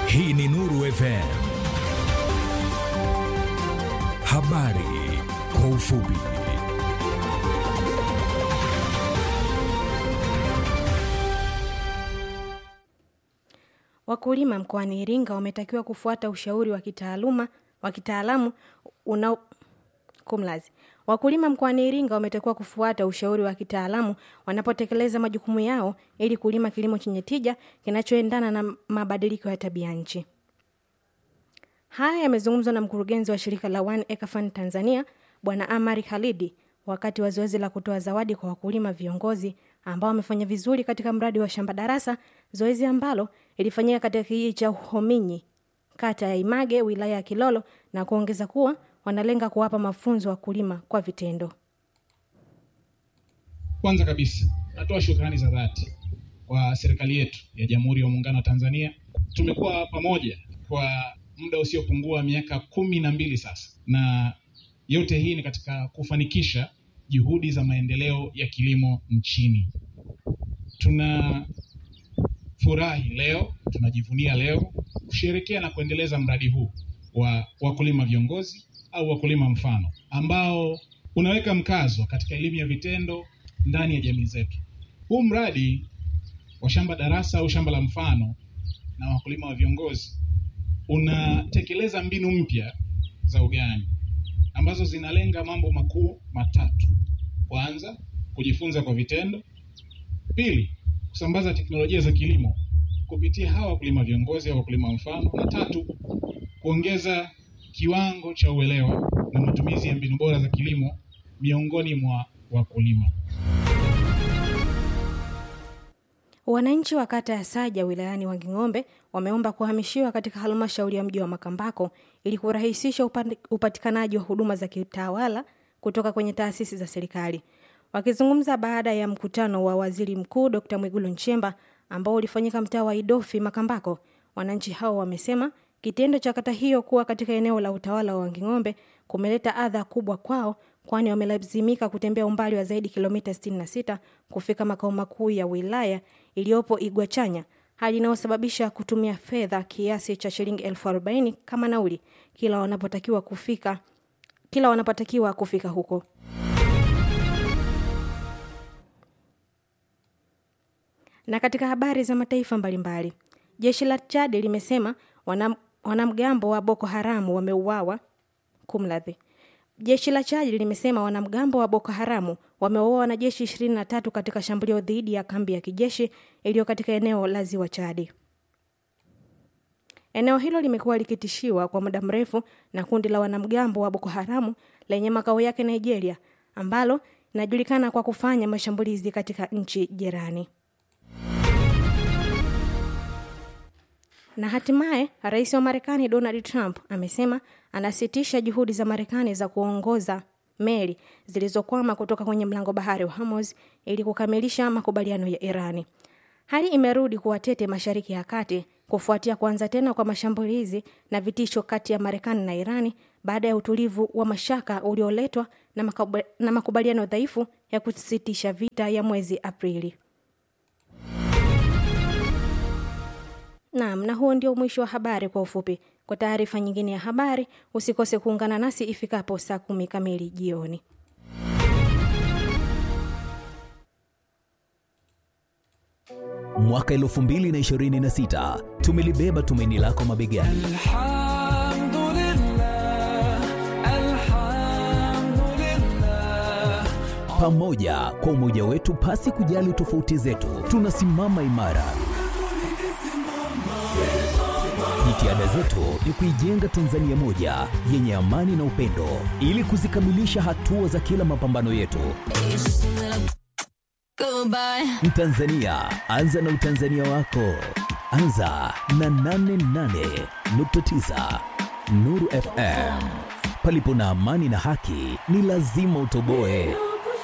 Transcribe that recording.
Hii ni Nuru FM. Habari kwa ufupi. Wakulima mkoani Iringa wametakiwa kufuata ushauri wa kitaalamu Wakulima mkoani Iringa wametakiwa kufuata ushauri wa kitaalamu wanapotekeleza majukumu yao ili kulima kilimo chenye tija kinachoendana na mabadiliko ya tabia nchi. Haya yamezungumzwa na mkurugenzi wa shirika la One Acre Fund Tanzania, Bwana Amari Khalidi, wakati wa zoezi la kutoa zawadi kwa wakulima viongozi ambao wamefanya vizuri katika mradi wa shamba darasa, zoezi ambalo ilifanyika katika kijiji cha Hominyi, kata ya Image, wilaya ya Kilolo, na kuongeza kuwa wanalenga kuwapa mafunzo wakulima kwa vitendo. Kwanza kabisa, natoa shukrani za dhati kwa serikali yetu ya Jamhuri ya Muungano wa Tanzania. Tumekuwa pamoja kwa muda usiopungua miaka 12 sasa, na yote hii ni katika kufanikisha juhudi za maendeleo ya kilimo nchini. Tunafurahi leo, tunajivunia leo kusherehekea na kuendeleza mradi huu wa wakulima viongozi au wakulima mfano, ambao unaweka mkazo katika elimu ya vitendo ndani ya jamii zetu. Huu mradi wa shamba darasa au shamba la mfano na wakulima wa viongozi unatekeleza mbinu mpya za ugani ambazo zinalenga mambo makuu matatu. Kwanza, kujifunza kwa vitendo. Pili, kusambaza teknolojia za kilimo kupitia hawa wakulima viongozi au wakulima mfano. Na tatu, kuongeza kiwango cha uelewa na matumizi ya mbinu bora za kilimo miongoni mwa wakulima. Wananchi wa kata ya Saja wilayani Wanging'ombe wameomba kuhamishiwa katika halmashauri ya mji wa Makambako ili kurahisisha upatikanaji wa huduma za kitawala kutoka kwenye taasisi za serikali. Wakizungumza baada ya mkutano wa Waziri Mkuu Dr. Mwigulu Nchemba ambao ulifanyika mtaa wa Idofi Makambako, wananchi hao wamesema kitendo cha kata hiyo kuwa katika eneo la utawala wa Wanging'ombe kumeleta adha kubwa kwao, kwani wamelazimika kutembea umbali wa zaidi kilomita 66 kufika makao makuu ya wilaya iliyopo Igwachanya, hali inayosababisha kutumia fedha kiasi cha shilingi 40,000 kama nauli kila wanapotakiwa kufika huko. Na katika habari za mataifa mbalimbali, jeshi la Chad limesema wanamgambo wa Boko Haramu wameuawa. Jeshi la Chad limesema wanamgambo wa Boko Haramu wameua wanajeshi 23 katika shambulio dhidi ya kambi ya kijeshi iliyo katika eneo la Ziwa Chad. Eneo hilo limekuwa likitishiwa kwa muda mrefu na kundi la wanamgambo wa Boko Haramu lenye makao yake Nigeria, ambalo linajulikana kwa kufanya mashambulizi katika nchi jirani. Na hatimaye, Rais wa Marekani Donald Trump amesema anasitisha juhudi za Marekani za kuongoza meli zilizokwama kutoka kwenye mlango bahari wa Hormuz ili kukamilisha makubaliano ya Irani. Hali imerudi kuwa tete Mashariki ya Kati kufuatia kuanza tena kwa mashambulizi na vitisho kati ya Marekani na Irani baada ya utulivu wa mashaka ulioletwa na makubaliano dhaifu ya kusitisha vita ya mwezi Aprili. Na huo ndio mwisho wa habari kwa ufupi. Kwa taarifa nyingine ya habari, usikose kuungana nasi ifikapo saa 10 kamili jioni. Mwaka 2026 tumelibeba tumaini lako mabegani. Pamoja kwa umoja wetu, pasi kujali tofauti zetu, tunasimama imara. Jitihada zetu ni kuijenga Tanzania moja yenye amani na upendo, ili kuzikamilisha hatua za kila mapambano yetu. Mtanzania, anza na utanzania wako. Anza na 88.9 Nuru FM. Palipo na amani na haki, ni lazima utoboe.